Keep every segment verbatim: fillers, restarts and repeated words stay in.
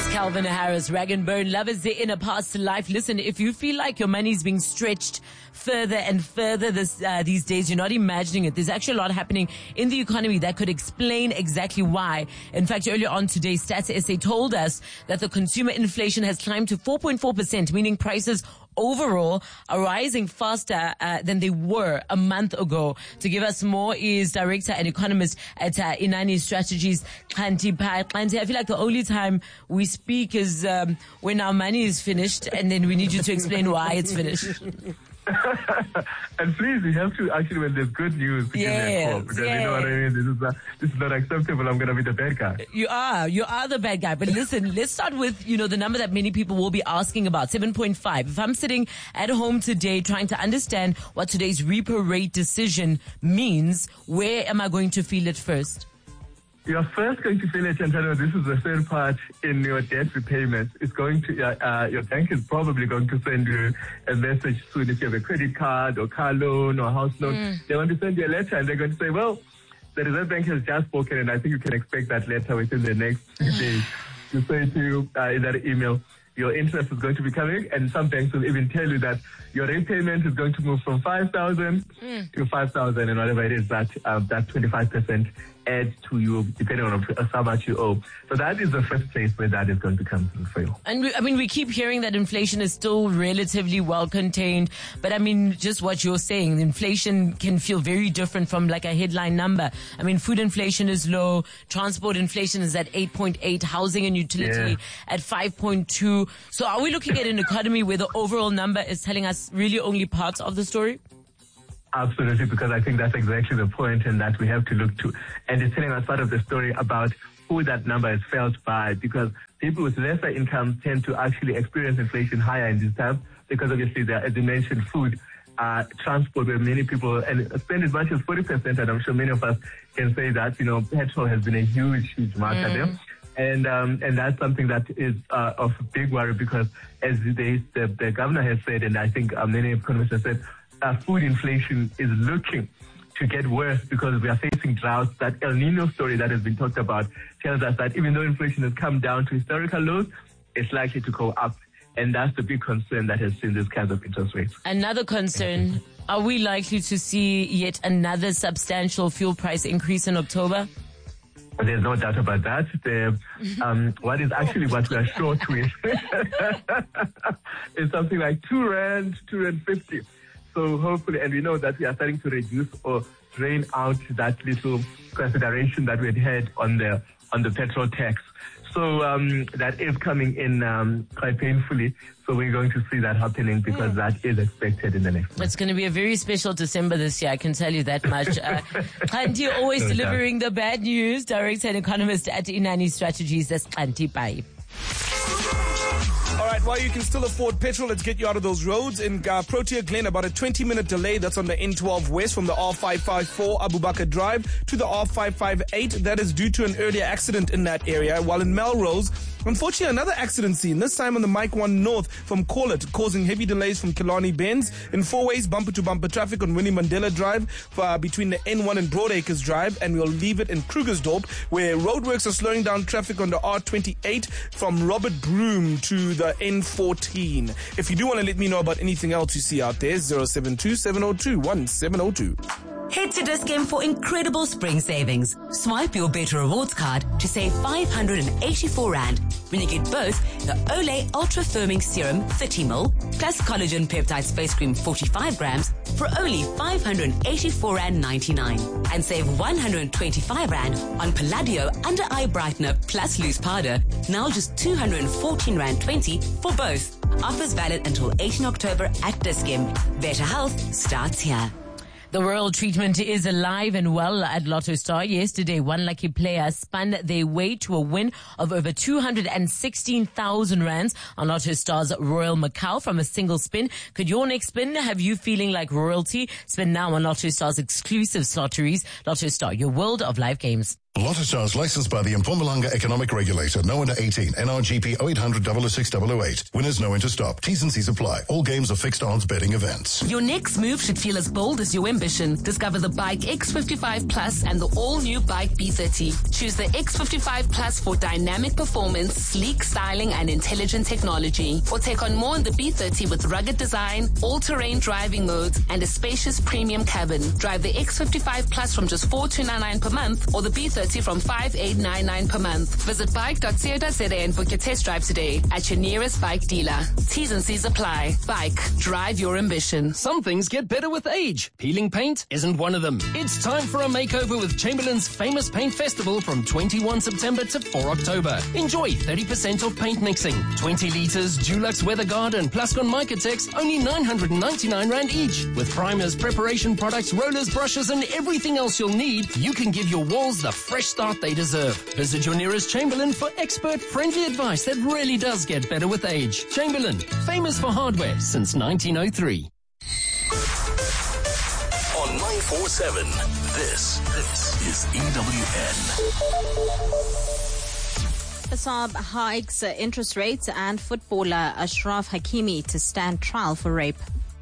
Calvin Harris, Rag and Bone, lovers there in a past life. Listen, if you feel like your money is being stretched further and further this, uh, these days, you're not imagining it. There's actually a lot happening in the economy that could explain exactly why. In fact, earlier on today, Stats S A told us that the consumer inflation has climbed to four point four percent, meaning prices overall are rising faster uh, than they were a month ago. To give us more is director and economist at uh, Inani Strategies, Xanthi Pai. Xanthi, I feel like the only time we speak is um, when our money is finished, and then we need you to explain why it's finished. And please, you have to actually, when there's good news, to yes, give me a call, because yes. you know what I mean. This is not, this is not acceptable. I'm going to be the bad guy. You are, you are the bad guy. But listen, let's start with, you know, the number that many people will be asking about, seven point five. If I'm sitting at home today trying to understand what today's repo rate decision means, where am I going to feel it first? You're first going to feel it, and this is the third part in your debt repayment. It's going to, uh, uh, your bank is probably going to send you a message soon if you have a credit card or car loan or house loan. Mm. They want to send you a letter, and they're going to say, well, the Reserve Bank has just spoken, and I think you can expect that letter within the next few days. To say to you uh, in that email, your interest is going to be coming, and some banks will even tell you that your repayment is going to move from five thousand mm. to five thousand, and whatever it is that uh, that twenty-five percent add to you, depending on how much you owe. So that is the first place where that is going to come through for you. And we, I mean, we keep hearing that inflation is still relatively well contained, but I mean, just what you're saying, inflation can feel very different from like a headline number. I mean, food inflation is low, transport inflation is at eight point eight, housing and utility yeah. at five point two. So are we looking at an economy where the overall number is telling us really only parts of the story? Absolutely, because I think that's exactly the point, and that we have to look to. And it's telling us part of the story about who that number is felt by, because people with lesser incomes tend to actually experience inflation higher in this time, because obviously, there, as you mentioned, food, uh, transport, where many people and spend as much as forty percent, and I'm sure many of us can say that, you know, petrol has been a huge, huge marker mm. there. And um, and that's something that is uh, of big worry, because as they, the, the governor has said, and I think uh, many economists have said, Uh, food inflation is looking to get worse because we are facing droughts. That El Nino story that has been talked about tells us that even though inflation has come down to historical lows, it's likely to go up. And that's the big concern that has seen this kind of interest rates. Another concern, are we likely to see yet another substantial fuel price increase in October? There's no doubt about that. The, um, what is actually what we are short with is something like two rand, two rand fifty. So hopefully, and we know that we are starting to reduce or drain out that little consideration that we had had on the on the petrol tax. So um, that is coming in um, quite painfully. So we're going to see that happening, because mm. that is expected in the next month. It's going to be a very special December this year, I can tell you that much. Uh, Xanthi, always no delivering doubt. The bad news. Director and economist at Inani Strategies, that's Xanthi Pai. All right, while you can still afford petrol, let's get you out of those roads. In uh, Protea Glen, about a twenty-minute delay. That's on the N twelve West from the R five five four Abu Bakr Drive to the R five five eight. That is due to an earlier accident in that area. While in Melrose, unfortunately, another accident scene, this time on the Mike one North from Corlett, causing heavy delays from Killarney Bends. In four ways, bumper-to-bumper traffic on Winnie Mandela Drive for, uh, between the N one and Broadacres Drive. And we'll leave it in Krugersdorp, where roadworks are slowing down traffic on the R twenty-eight from Robert Broom to the N fourteen. If you do want to let me know about anything else you see out there, zero seven two, seven zero two, one seven zero two. Head to Dis-Chem for incredible spring savings. Swipe your Better Rewards card to save five hundred eighty-four rand when you get both the Olay Ultra Firming Serum thirty milliliters plus Collagen Peptide Face Cream forty-five grams for only five hundred eighty-four rand ninety-nine. And save one hundred twenty-five rand on Palladio Under Eye Brightener plus Loose Powder, now just two hundred fourteen rand twenty for both. Offers valid until eighteenth October at Dis-Chem. Better health starts here. The Royal treatment is alive and well at Lotto Star. Yesterday, one lucky player spun their way to a win of over two hundred sixteen thousand rands on Lotto Star's Royal Macau from a single spin. Could your next spin have you feeling like royalty? Spin now on Lotto Star's exclusive lotteries. Lotto Star, your world of live games. Lotto Stars licensed by the Mpumalanga Economic Regulator. No under eighteen. N R G P oh eight hundred, double oh six, double oh eight. Winners know when to stop. T's and C's apply. All games are fixed odds betting events. Your next move should feel as bold as your ambition. Discover the Bike X fifty-five Plus and the all-new Bike B thirty. Choose the X fifty-five Plus for dynamic performance, sleek styling, and intelligent technology. Or take on more in the B thirty with rugged design, all-terrain driving modes, and a spacious premium cabin. Drive the X fifty-five Plus from just four thousand two hundred ninety-nine per month or the B thirty from five thousand eight hundred ninety-nine per month. Visit bike dot co dot za and book your test drive today at your nearest bike dealer. T's and C's apply. Bike. Drive your ambition. Some things get better with age. Peeling paint isn't one of them. It's time for a makeover with Chamberlain's famous paint festival from twenty-first September to fourth October. Enjoy thirty percent off paint mixing. twenty litres Dulux WeatherGuard and Plascon Micatex, only nine hundred ninety-nine rand each. With primers, preparation products, rollers, brushes, and everything else you'll need, you can give your walls the fresh start they deserve. Visit your nearest Chamberlain for expert-friendly advice that really does get better with age. Chamberlain, famous for hardware since nineteen oh three. On nine forty-seven, this, this is E W N. The S A R B hikes uh, interest rates and footballer Ashraf Hakimi to stand trial for rape.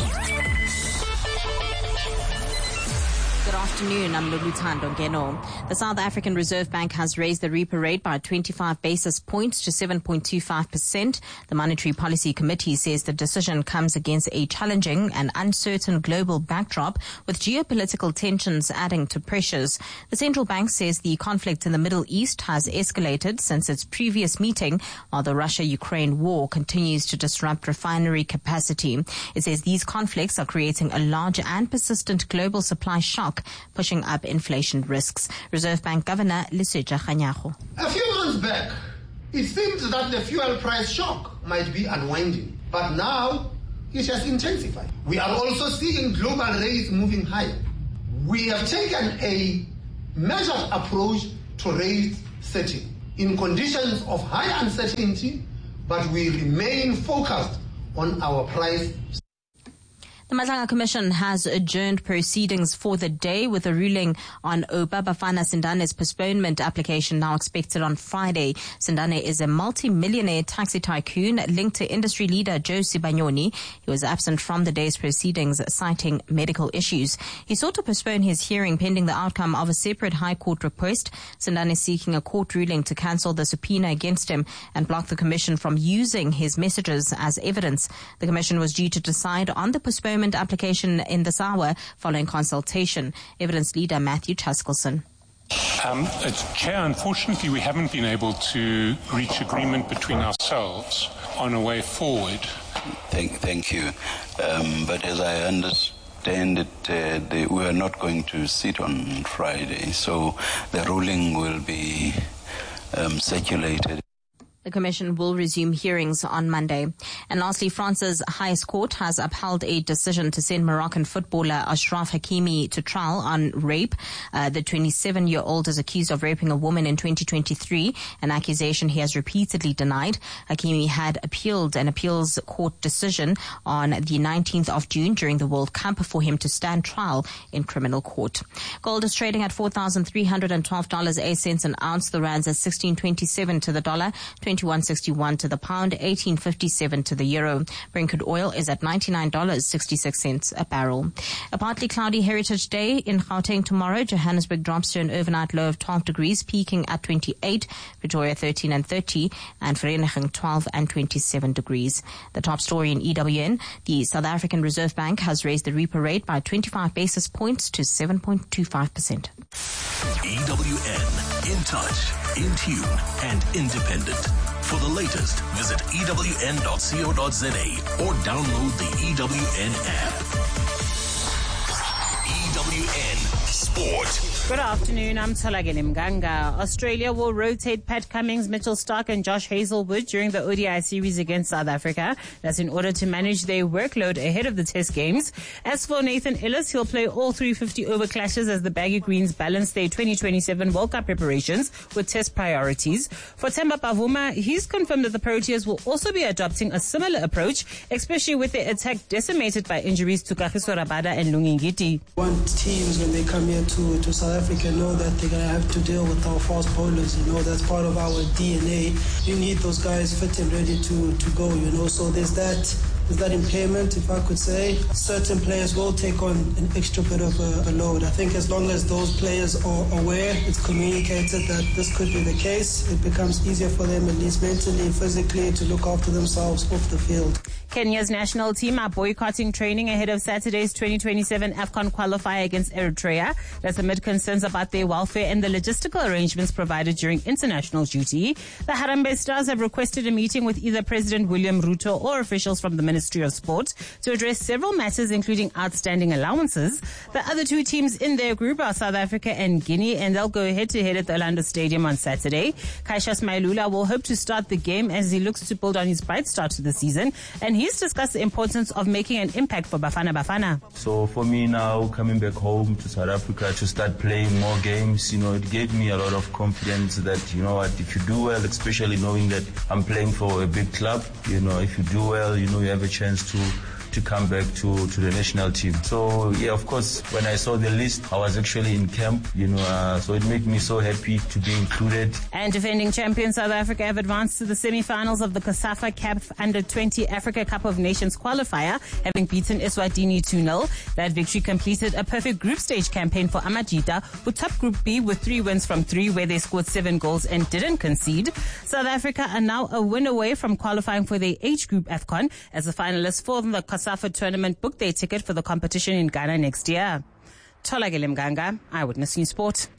Good afternoon, I'm Luluthando Ngeno. The South African Reserve Bank has raised the repo rate by twenty-five basis points to seven point two five percent. The Monetary Policy Committee says the decision comes against a challenging and uncertain global backdrop, with geopolitical tensions adding to pressures. The central bank says the conflict in the Middle East has escalated since its previous meeting, while the Russia-Ukraine war continues to disrupt refinery capacity. It says these conflicts are creating a large and persistent global supply shock, pushing up inflation risks. Reserve Bank Governor Lesetja Kganyago. A few months back, it seemed that the fuel price shock might be unwinding, but now it has intensified. We are also seeing global rates moving higher. We have taken a measured approach to rate setting in conditions of high uncertainty, but we remain focused on our price. The Matlanga Commission has adjourned proceedings for the day, with a ruling on Obabafana Sindane's postponement application now expected on Friday. Sindane is a multi-millionaire taxi tycoon linked to industry leader Joe Sibanyoni. He was absent from the day's proceedings, citing medical issues. He sought to postpone his hearing pending the outcome of a separate High Court request. Sindane is seeking a court ruling to cancel the subpoena against him and block the Commission from using his messages as evidence. The Commission was due to decide on the postponement application in this hour following consultation. Evidence leader Matthew Chaskelson. Um, Chair, unfortunately, we haven't been able to reach agreement between ourselves on a way forward. Thank, thank you. Um, but as I understand it, uh, they, we are not going to sit on Friday, so the ruling will be um, circulated. The Commission will resume hearings on Monday. And lastly, France's highest court has upheld a decision to send Moroccan footballer Ashraf Hakimi to trial on rape. Uh, the twenty-seven-year-old is accused of raping a woman in twenty twenty-three, an accusation he has repeatedly denied. Hakimi had appealed an appeals court decision on the nineteenth of June during the World Cup for him to stand trial in criminal court. Gold is trading at four thousand three hundred twelve dollars and eight cents an ounce. The rand's at sixteen twenty-seven to the dollar, twenty-one sixty-one to the pound, eighteen fifty-seven to the euro. Brent crude oil is at ninety-nine dollars and sixty-six cents a barrel. A partly cloudy Heritage Day in Gauteng tomorrow. Johannesburg drops to an overnight low of twelve degrees, peaking at twenty-eight. Pretoria thirteen and thirty, and Vereeniging twelve and twenty-seven degrees. The top story in E W N: the South African Reserve Bank has raised the repo rate by twenty-five basis points to seven point two five percent. E W N, in touch, in tune, and independent. For the latest, visit E W N dot co dot za or download the E W N app. E W N Sport. Good afternoon, I'm Tolageli Mganga. Australia will rotate Pat Cummins, Mitchell Starc and Josh Hazelwood during the O D I series against South Africa. That's in order to manage their workload ahead of the test games. As for Nathan Ellis, he'll play all three fifty-over clashes as the Baggy Greens balance their twenty twenty-seven World Cup preparations with test priorities. For Themba Bavuma, he's confirmed that the Proteas will also be adopting a similar approach, especially with their attack decimated by injuries to Kagiso Rabada and Lungi Ngiti. Want teams when they come here to, to South Africa know that they're going to have to deal with our fast bowlers. You know, that's part of our D N A. You need those guys fit and ready to, to go, you know. So there's that. There's that impairment, if I could say. Certain players will take on an extra bit of a, a load. I think as long as those players are aware, it's communicated that this could be the case, it becomes easier for them, at least mentally and physically, to look after themselves off the field. Kenya's national team are boycotting training ahead of Saturday's twenty twenty-seven AFCON qualifier against Eritrea. That's amid concerns about their welfare and the logistical arrangements provided during international duty. The Harambee Stars have requested a meeting with either President William Ruto or officials from the Ministry of Sport to address several matters, including outstanding allowances. The other two teams in their group are South Africa and Guinea, and they'll go head-to-head at the Orlando Stadium on Saturday. Cassius Mailula will hope to start the game as he looks to build on his bright start to the season, and he's discussed the importance of making an impact for Bafana Bafana. So for me now, coming back home to South Africa to start playing more games, you know, it gave me a lot of confidence that, you know what, if you do well, especially knowing that I'm playing for a big club, you know, if you do well, you know, you have a chance to to come back to, to the national team. So, yeah, of course, when I saw the list, I was actually in camp, you know, uh, so it made me so happy to be included. And defending champion South Africa have advanced to the semi-finals of the COSAFA C A F Under twenty Africa Cup of Nations qualifier, having beaten Eswatini two nil. That victory completed a perfect group stage campaign for Amajita, who topped Group B with three wins from three, where they scored seven goals and didn't concede. South Africa are now a win away from qualifying for the H Group AFCON, as the finalists for the COSAFA tournament booked their ticket for the competition in Ghana next year. Tolagile Mganga, Eyewitness News Sport.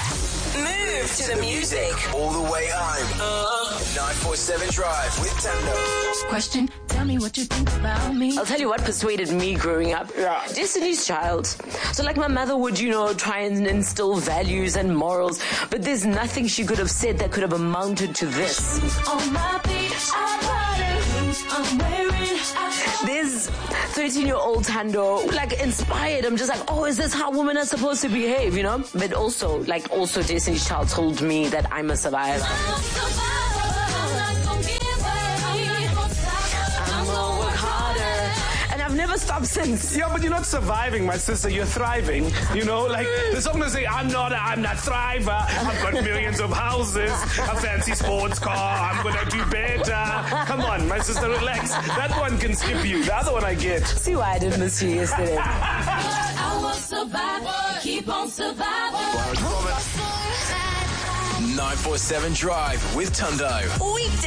Move to the music. All the way home. Uh, nine four seven Drive with Tando. Question, tell me what you think about me. I'll tell you what persuaded me growing up. Yeah. Destiny's Child. So like my mother would, you know, try and instill values and morals, but there's nothing she could have said that could have amounted to this. On my feet, I'm wearing. There's thirteen-year-old Tando, like, inspired. I'm just like, oh, is this how women are supposed to behave, you know? But also, like, also Destiny's Child told me that I'm a survivor. I've never stopped since. Yeah, but you're not surviving, my sister. You're thriving. You know, like the song will say, I'm not, a, I'm not thriver. I've got millions of houses, a fancy sports car. I'm gonna do better. Come on, my sister, relax. That one can skip you. The other one I get. See why I didn't miss you yesterday. I will survive. Keep on surviving. nine four seven Drive with Tundo. Weekday.